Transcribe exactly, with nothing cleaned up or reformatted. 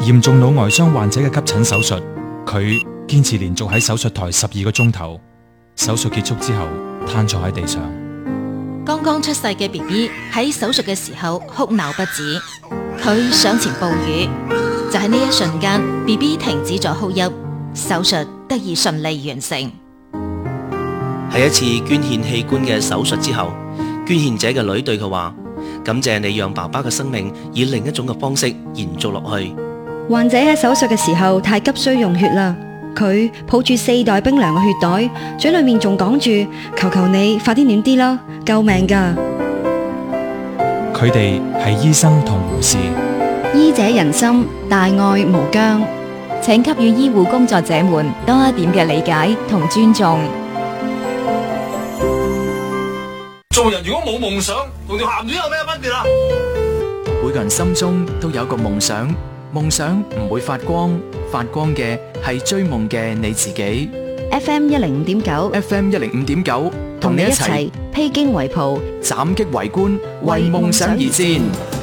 嚴重腦外傷患者嘅急診手術，佢堅持連續喺手術台十二個鐘頭。手術結束之後，癱坐喺地上。 剛剛出世嘅 B B 喺手術嘅時候哭鬧不止，佢上前哺乳，就喺呢一瞬間 B B 停止咗哭泣，手術得以順利完成。 喺一次捐獻器官嘅手術之後，捐獻者嘅女對佢話：感謝你讓爸爸嘅生命以另一種嘅方式延續落去。 患者喺手術嘅時候太急需用血啦，佢抱住四袋冰涼嘅血袋，嘴裏面仲講住：求求你快啲暖啲啦，救命噶！ 佢哋係醫生同護士， 醫者仁心，大愛無疆， 請給予醫護工作者們多一點嘅理解同尊重。 做人如果冇夢想，同條鹹魚有咩分別啊？ 每個人心中都有個夢想，夢想唔會發光，發光嘅係追夢嘅你自己。 F M 一零五點九 F M 一零五點九，同你一齊披荊圍袍， 斬擊圍觀，為夢想而戰。